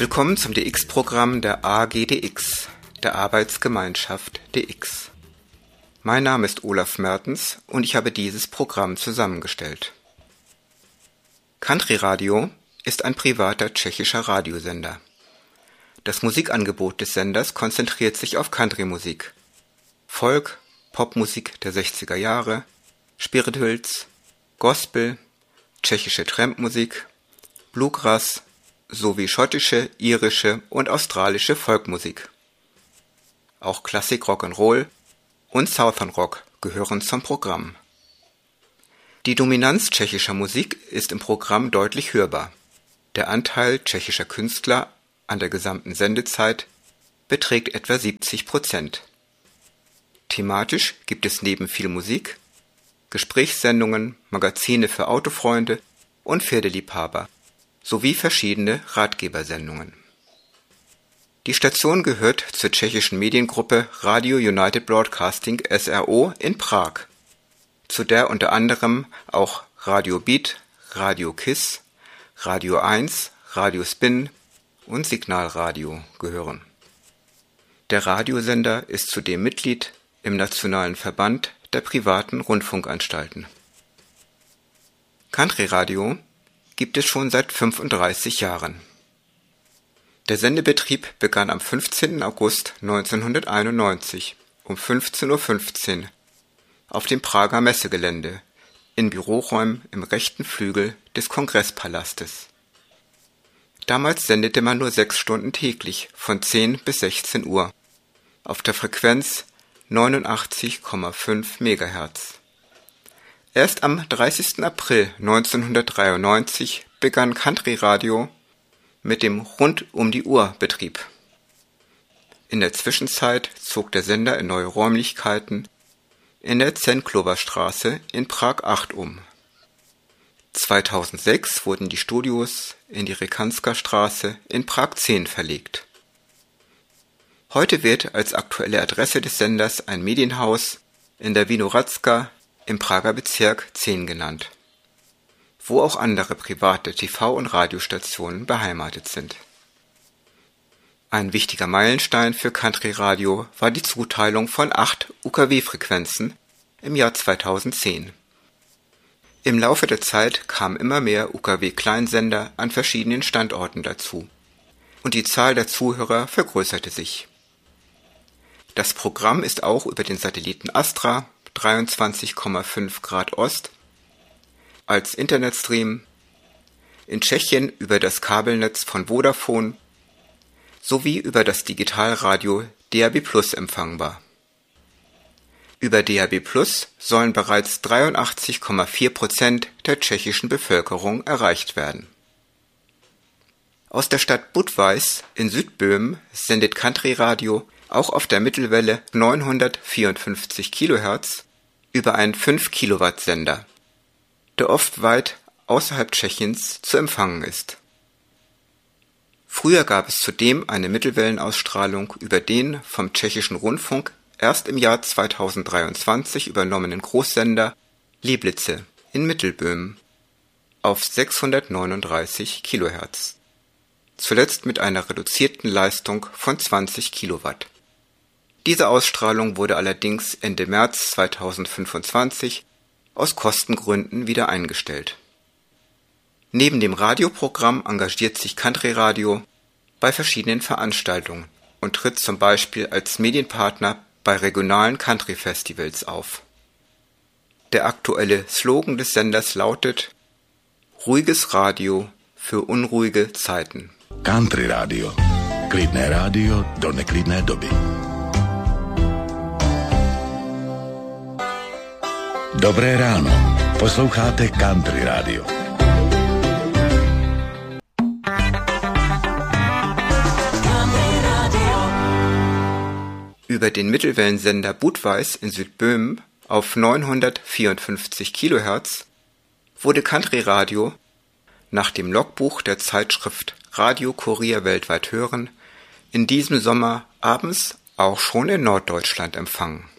Willkommen zum DX-Programm der AGDX, der Arbeitsgemeinschaft DX. Mein Name ist Olaf Mertens und ich habe dieses Programm zusammengestellt. Country Radio ist ein privater tschechischer Radiosender. Das Musikangebot des Senders konzentriert sich auf Country-Musik, Folk, Popmusik der 60er Jahre, Spirituals, Gospel, tschechische Trampmusik, Bluegrass sowie schottische, irische und australische Folkmusik. Auch Klassik, Rock'n'Roll und Southern Rock gehören zum Programm. Die Dominanz tschechischer Musik ist im Programm deutlich hörbar. Der Anteil tschechischer Künstler an der gesamten Sendezeit beträgt etwa 70%. Thematisch gibt es neben viel Musik Gesprächssendungen, Magazine für Autofreunde und Pferdeliebhaber sowie verschiedene Ratgebersendungen. Die Station gehört zur tschechischen Mediengruppe Radio United Broadcasting SRO in Prag, zu der unter anderem auch Radio Beat, Radio KISS, Radio 1, Radio Spin und Signalradio gehören. Der Radiosender ist zudem Mitglied im Nationalen Verband der privaten Rundfunkanstalten. Country Radio gibt es schon seit 35 Jahren. Der Sendebetrieb begann am 15. August 1991 um 15:15 Uhr auf dem Prager Messegelände in Büroräumen im rechten Flügel des Kongresspalastes. Damals sendete man nur 6 Stunden täglich von 10 bis 16 Uhr auf der Frequenz 89,5 MHz. Erst am 30. April 1993 begann Country Radio mit dem Rund-um-die-Uhr-Betrieb. In der Zwischenzeit zog der Sender in neue Räumlichkeiten in der Zenkloverstraße in Prag 8 um. 2006 wurden die Studios in die Rekanska-Straße in Prag 10 verlegt. Heute wird als aktuelle Adresse des Senders ein Medienhaus in der Vinohradska im Prager Bezirk 10 genannt, wo auch andere private TV- und Radiostationen beheimatet sind. Ein wichtiger Meilenstein für Country Radio war die Zuteilung von 8 UKW-Frequenzen im Jahr 2010. Im Laufe der Zeit kamen immer mehr UKW-Kleinsender an verschiedenen Standorten dazu und die Zahl der Zuhörer vergrößerte sich. Das Programm ist auch über den Satelliten Astra 23,5 Grad Ost als Internetstream, in Tschechien über das Kabelnetz von Vodafone sowie über das Digitalradio DAB+ empfangbar. Über DAB+ sollen bereits 83,4% der tschechischen Bevölkerung erreicht werden. Aus der Stadt Budweis in Südböhmen sendet Country Radio auch auf der Mittelwelle 954 kHz über einen 5-Kilowatt-Sender, der oft weit außerhalb Tschechiens zu empfangen ist. Früher gab es zudem eine Mittelwellenausstrahlung über den vom tschechischen Rundfunk erst im Jahr 2023 übernommenen Großsender Liblice in Mittelböhmen auf 639 kHz, zuletzt mit einer reduzierten Leistung von 20 Kilowatt. Diese Ausstrahlung wurde allerdings Ende März 2025 aus Kostengründen wieder eingestellt. Neben dem Radioprogramm engagiert sich Country Radio bei verschiedenen Veranstaltungen und tritt zum Beispiel als Medienpartner bei regionalen Country-Festivals auf. Der aktuelle Slogan des Senders lautet: Ruhiges Radio für unruhige Zeiten. Country Radio. Klidné rádio do neklidné doby. Dobré ráno. Posloucháte Country Radio. Über den Mittelwellensender Budweis in Südböhmen auf 954 kHz wurde Country Radio nach dem Logbuch der Zeitschrift Radio Kurier weltweit hören in diesem Sommer abends auch schon in Norddeutschland empfangen.